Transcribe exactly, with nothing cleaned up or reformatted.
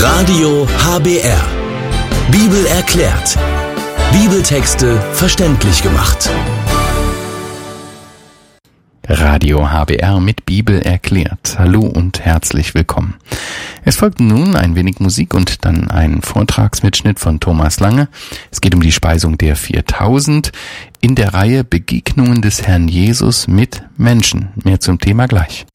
Radio H B R. Bibel erklärt. Bibeltexte verständlich gemacht. Radio H B R mit Bibel erklärt. Hallo und herzlich willkommen. Es folgt nun ein wenig Musik und dann ein Vortragsmitschnitt von Thomas Lange. Es geht um die Speisung der viertausend in der Reihe Begegnungen des Herrn Jesus mit Menschen. Mehr zum Thema gleich.